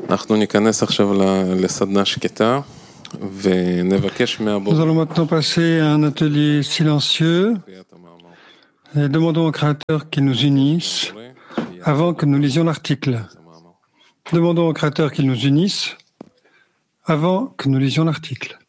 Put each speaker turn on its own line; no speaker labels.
אנחנו ניכנס עכשיו לסדנה שקטה ונבקש מהבורא.
Nous allons maintenant passer à un atelier silencieux et demandons au Créateur qu'il nous unisse avant que nous lisions l'article. Demandons au Créateur qu'il nous unisse avant que nous lisions l'article.